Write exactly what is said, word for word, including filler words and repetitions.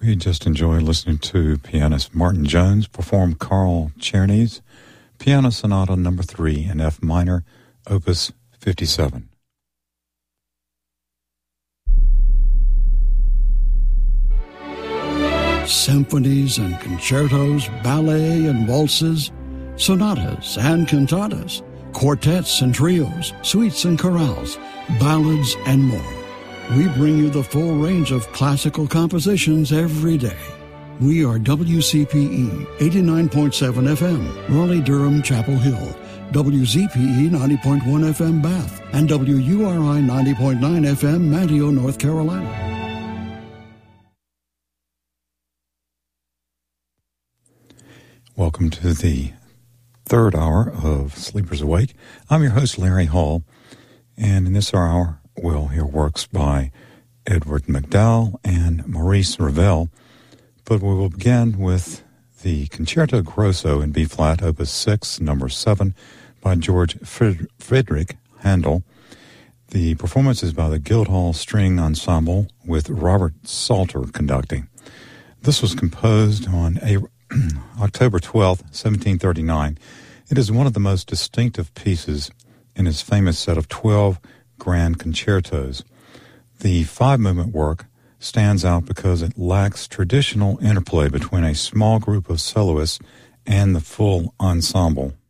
We just enjoyed listening to pianist Martin Jones perform Carl Czerny's Piano Sonata Number Three in F minor, Opus fifty-seven. Symphonies and concertos, ballet and waltzes, sonatas and cantatas, quartets and trios, suites and chorales, ballads and more. We bring you the full range of classical compositions every day. We are W C P E eighty-nine point seven F M, Raleigh-Durham, Chapel Hill, W Z P E ninety point one F M, Bath, and W U R I ninety point nine F M, Manteo, North Carolina. Welcome to the third hour of Sleepers Awake. I'm your host, Larry Hall, and in this hour, we'll hear works by Edward MacDowell and Maurice Ravel, but we will begin with the Concerto Grosso in B-flat, Opus six, Number seven, by George Friedrich Handel. The performance is by the Guildhall String Ensemble with Robert Salter conducting. This was composed on a, October twelfth, seventeen thirty-nine. It is one of the most distinctive pieces in his famous set of twelve grand concertos. The five-movement work stands out because it lacks traditional interplay between a small group of soloists and the full ensemble.